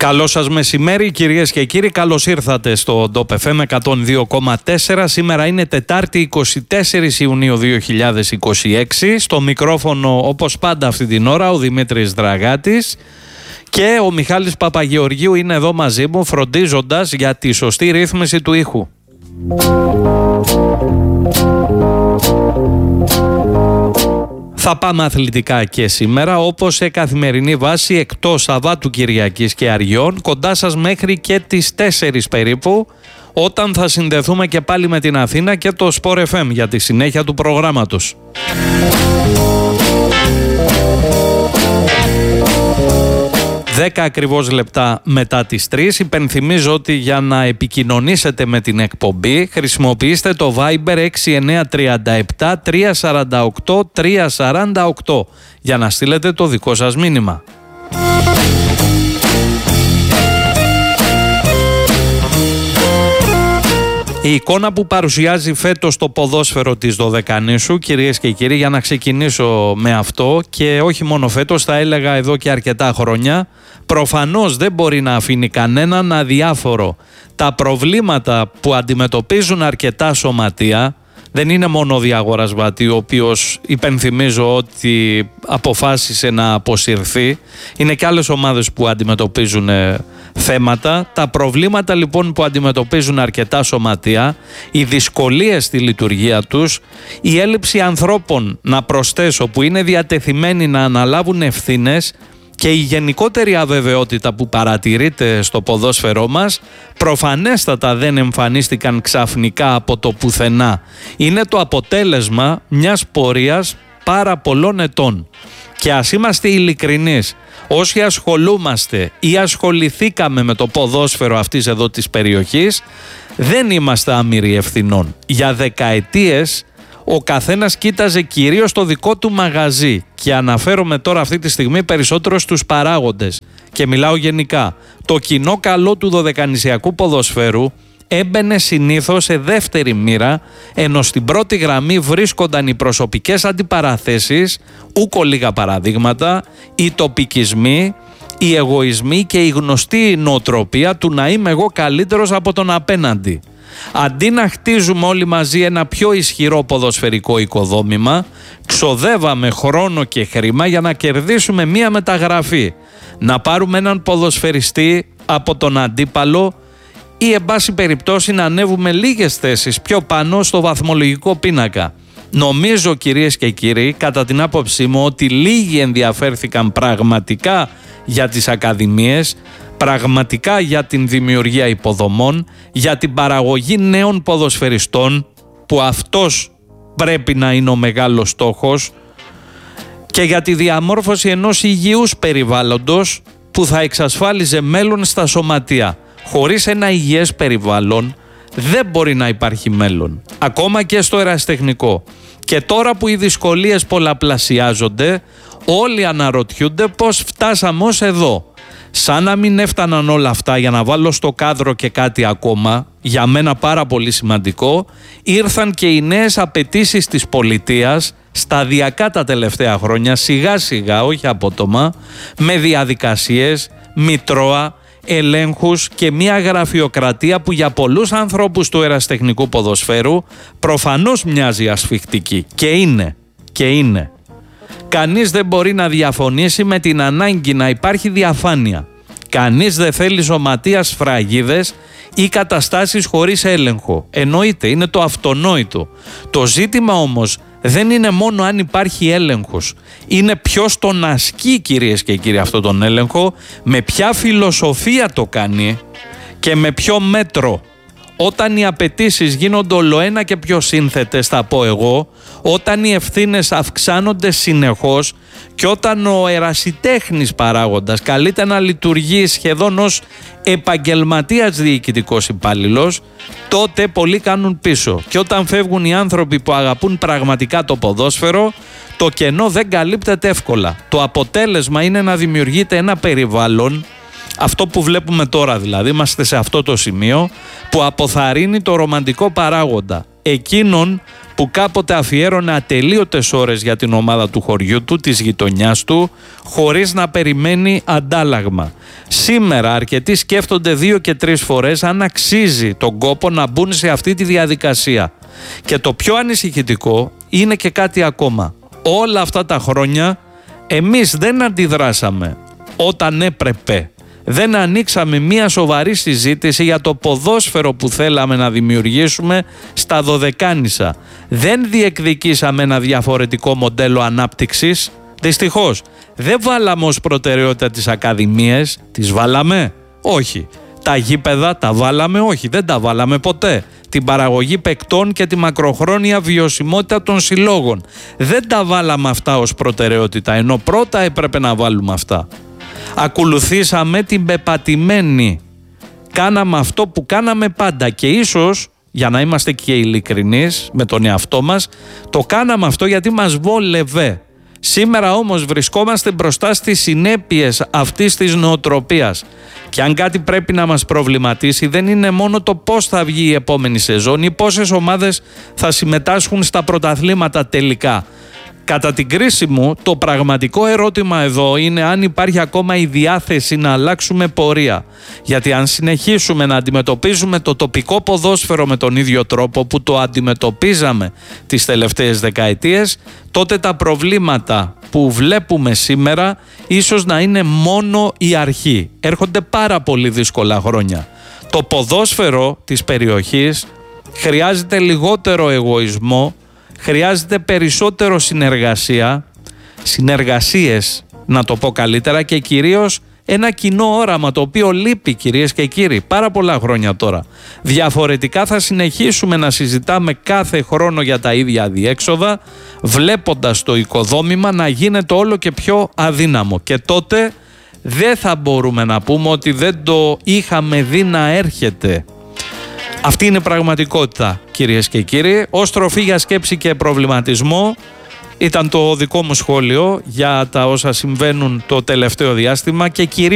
Καλό σας μεσημέρι κυρίες και κύριοι, καλώς ήρθατε στο Top FM 102,4. Σήμερα είναι Τετάρτη 24 Ιουνίου 2026. Στο μικρόφωνο όπως πάντα αυτή την ώρα ο Δημήτρης Δραγάτης και ο Μιχάλης Παπαγεωργίου είναι εδώ μαζί μου φροντίζοντας για τη σωστή ρύθμιση του ήχου. Θα πάμε αθλητικά και σήμερα, όπως σε καθημερινή βάση, εκτός Σαββάτου, Κυριακής και Αργιών, κοντά σας μέχρι και τις 4 περίπου, όταν θα συνδεθούμε και πάλι με την Αθήνα και το Sport FM για τη συνέχεια του προγράμματος. 10 ακριβώς λεπτά μετά τις 3. Υπενθυμίζω ότι για να επικοινωνήσετε με την εκπομπή χρησιμοποιήστε το Viber 6937 348 348 για να στείλετε το δικό σας μήνυμα. Η εικόνα που παρουσιάζει φέτος το ποδόσφαιρο της Δωδεκανήσου, κυρίες και κύριοι, για να ξεκινήσω με αυτό και όχι μόνο φέτος, θα έλεγα εδώ και αρκετά χρόνια, προφανώς δεν μπορεί να αφήνει κανέναν αδιάφορο. Τα προβλήματα που αντιμετωπίζουν αρκετά σωματεία, δεν είναι μόνο ο Διαγόρας Βατή, ο οποίος υπενθυμίζω ότι αποφάσισε να αποσυρθεί. Είναι και άλλες ομάδες που αντιμετωπίζουν θέματα. Τα προβλήματα λοιπόν που αντιμετωπίζουν αρκετά σωματεία, οι δυσκολίες στη λειτουργία τους, η έλλειψη ανθρώπων, να προσθέσω, που είναι διατεθειμένοι να αναλάβουν ευθύνες, και η γενικότερη αβεβαιότητα που παρατηρείται στο ποδόσφαιρό μας, προφανέστατα δεν εμφανίστηκαν ξαφνικά από το πουθενά. Είναι το αποτέλεσμα μιας πορείας πάρα πολλών ετών. Και ας είμαστε ειλικρινείς, όσοι ασχολούμαστε ή ασχοληθήκαμε με το ποδόσφαιρο αυτής εδώ της περιοχής, δεν είμαστε άμυροι ευθυνών. Για δεκαετίες ο καθένας κοίταζε κυρίως το δικό του μαγαζί και αναφέρομαι τώρα αυτή τη στιγμή περισσότερο στους παράγοντες και μιλάω γενικά. Το κοινό καλό του δωδεκανησιακού ποδοσφαίρου έμπαινε συνήθως σε δεύτερη μοίρα, ενώ στην πρώτη γραμμή βρίσκονταν οι προσωπικές αντιπαραθέσεις, ούκο λίγα παραδείγματα, οι τοπικισμοί, οι εγωισμοί και η γνωστή νοοτροπία του να είμαι εγώ καλύτερος από τον απέναντι. Αντί να χτίζουμε όλοι μαζί ένα πιο ισχυρό ποδοσφαιρικό οικοδόμημα, ξοδεύαμε χρόνο και χρήμα για να κερδίσουμε μία μεταγραφή, να πάρουμε έναν ποδοσφαιριστή από τον αντίπαλο ή εν πάση περιπτώσει να ανέβουμε λίγες θέσεις πιο πάνω στο βαθμολογικό πίνακα. Νομίζω, κυρίες και κύριοι, κατά την άποψή μου, ότι λίγοι ενδιαφέρθηκαν πραγματικά για τις ακαδημίες, πραγματικά για την δημιουργία υποδομών, για την παραγωγή νέων ποδοσφαιριστών, που αυτός πρέπει να είναι ο μεγάλος στόχος, και για τη διαμόρφωση ενός υγιούς περιβάλλοντος που θα εξασφάλιζε μέλλον στα σωματεία. Χωρίς ένα υγιές περιβάλλον δεν μπορεί να υπάρχει μέλλον, ακόμα και στο ερασιτεχνικό. Και τώρα που οι δυσκολίες πολλαπλασιάζονται, όλοι αναρωτιούνται πώς φτάσαμε ως εδώ. Σαν να μην έφταναν όλα αυτά, για να βάλω στο κάδρο και κάτι ακόμα, για μένα πάρα πολύ σημαντικό, ήρθαν και οι νέες απαιτήσεις της πολιτείας σταδιακά τα τελευταία χρόνια, σιγά σιγά, όχι απότομα, με διαδικασίες, μητρώα, ελέγχους και μια γραφειοκρατία που για πολλούς ανθρώπους του ερασιτεχνικού ποδοσφαίρου προφανώς μοιάζει ασφιχτική. Και είναι. Κανείς δεν μπορεί να διαφωνήσει με την ανάγκη να υπάρχει διαφάνεια. Κανείς δεν θέλει σωματεία σφραγίδες ή καταστάσεις χωρίς έλεγχο. Εννοείται, είναι το αυτονόητο. Το ζήτημα όμως δεν είναι μόνο αν υπάρχει έλεγχος. Είναι ποιος τον ασκεί, κυρίες και κύριοι, αυτόν τον έλεγχο, με ποια φιλοσοφία το κάνει και με ποιο μέτρο. Όταν οι απαιτήσεις γίνονται ολοένα και πιο σύνθετες, θα πω εγώ, όταν οι ευθύνες αυξάνονται συνεχώς και όταν ο ερασιτέχνης παράγοντας καλείται να λειτουργεί σχεδόν ως επαγγελματίας διοικητικός υπάλληλος, τότε πολλοί κάνουν πίσω. Και όταν φεύγουν οι άνθρωποι που αγαπούν πραγματικά το ποδόσφαιρο, το κενό δεν καλύπτεται εύκολα. Το αποτέλεσμα είναι να δημιουργείται ένα περιβάλλον, αυτό που βλέπουμε τώρα δηλαδή, είμαστε σε αυτό το σημείο, που αποθαρρύνει το ρομαντικό παράγοντα, εκείνον που κάποτε αφιέρωνε ατελείωτες ώρες για την ομάδα του χωριού του, της γειτονιάς του, χωρίς να περιμένει αντάλλαγμα. Σήμερα αρκετοί σκέφτονται 2 και 3 φορές αν αξίζει τον κόπο να μπουν σε αυτή τη διαδικασία. Και το πιο ανησυχητικό είναι και κάτι ακόμα. Όλα αυτά τα χρόνια εμείς δεν αντιδράσαμε όταν έπρεπε. Δεν ανοίξαμε μια σοβαρή συζήτηση για το ποδόσφαιρο που θέλαμε να δημιουργήσουμε στα Δωδεκάνησα. Δεν διεκδικήσαμε ένα διαφορετικό μοντέλο ανάπτυξης. Δυστυχώς, δεν βάλαμε ως προτεραιότητα τις ακαδημίες. Τις βάλαμε? Όχι. Τα γήπεδα τα βάλαμε? Όχι, δεν τα βάλαμε ποτέ. Την παραγωγή παικτών και τη μακροχρόνια βιωσιμότητα των συλλόγων. Δεν τα βάλαμε αυτά ως προτεραιότητα, ενώ πρώτα έπρεπε να βάλουμε αυτά. Ακολουθήσαμε την πεπατημένη. Κάναμε αυτό που κάναμε πάντα και ίσως, για να είμαστε και ειλικρινείς με τον εαυτό μας, το κάναμε αυτό γιατί μας βόλευε. Σήμερα όμως βρισκόμαστε μπροστά στις συνέπειες αυτής της νοοτροπίας. Και αν κάτι πρέπει να μας προβληματίσει, δεν είναι μόνο το πώς θα βγει η επόμενη σεζόν ή πόσες ομάδες θα συμμετάσχουν στα πρωταθλήματα τελικά. Κατά την κρίση μου, το πραγματικό ερώτημα εδώ είναι αν υπάρχει ακόμα η διάθεση να αλλάξουμε πορεία. Γιατί αν συνεχίσουμε να αντιμετωπίζουμε το τοπικό ποδόσφαιρο με τον ίδιο τρόπο που το αντιμετωπίζαμε τις τελευταίες δεκαετίες, τότε τα προβλήματα που βλέπουμε σήμερα ίσως να είναι μόνο η αρχή. Έρχονται πάρα πολύ δύσκολα χρόνια. Το ποδόσφαιρο της περιοχής χρειάζεται λιγότερο εγωισμό, χρειάζεται περισσότερο συνεργασίες να το πω καλύτερα, και κυρίως ένα κοινό όραμα το οποίο λείπει, κυρίες και κύριοι, πάρα πολλά χρόνια τώρα. Διαφορετικά θα συνεχίσουμε να συζητάμε κάθε χρόνο για τα ίδια αδιέξοδα, βλέποντας το οικοδόμημα να γίνεται όλο και πιο αδύναμο, και τότε δεν θα μπορούμε να πούμε ότι δεν το είχαμε δει να έρχεται. Αυτή είναι πραγματικότητα, κυρίες και κύριοι. Ως τροφή για σκέψη και προβληματισμό ήταν το δικό μου σχόλιο για τα όσα συμβαίνουν το τελευταίο διάστημα και κυρίως